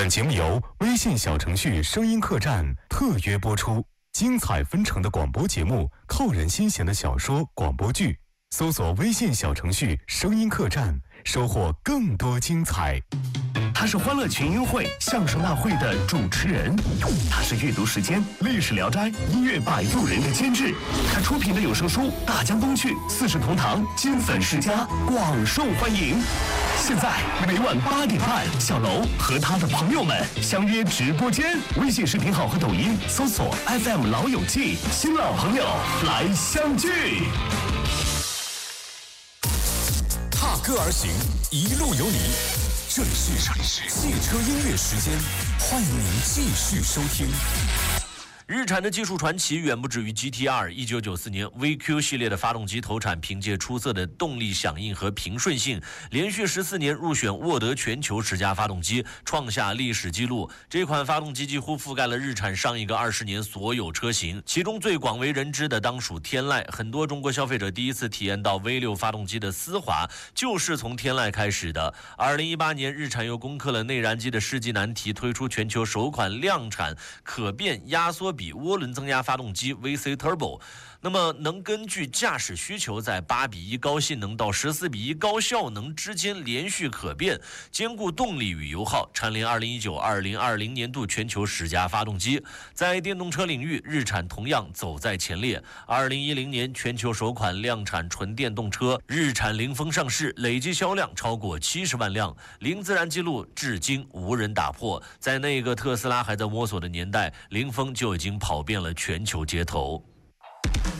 本节目由微信小程序声音客栈特约播出，精彩纷呈的广播节目，扣人心弦的小说、广播剧，搜索微信小程序声音客栈，收获更多精彩。 他是欢乐群英会相声大会的主持人，他是阅读时间历史聊斋音乐摆渡人的监制，他出品的有声书《大江东去》四世同堂金粉世家广受欢迎。现在每晚8点半，小楼和他的朋友们相约直播间，微信视频号和抖音搜索 FM 老友记，新老朋友来相聚。 踏歌而行，一路有你。这里是汽车音乐时间，欢迎您继续收听。 日产的技术传奇远不止于 GT-R。1994年 VQ 系列的发动机投产，凭借出色的动力响应和平顺性，连续14年入选沃德全球10佳发动机，创下历史纪录。这款发动机几乎覆盖了日产上一个20年所有车型，其中最广为人知的当属天籁。很多中国消费者第一次体验到 V6 发动机的丝滑，就是从天籁开始的。2018年，日产又攻克了内燃机的世纪难题，推出全球首款量产可变压缩比涡轮增压发动机 VC Turbo， 那么能根据驾驶需求在8:1高性能到14:1高效能之间连续可变，兼顾动力与油耗，蝉联2019-2020年度全球10佳发动机。在电动车领域，日产同样走在前列。2010年全球首款量产纯电动车日产凌风上市，累计销量超过70万辆，零自燃记录至今无人打破。在那个特斯拉还在摸索的年代，凌风就已经跑遍了全球街头。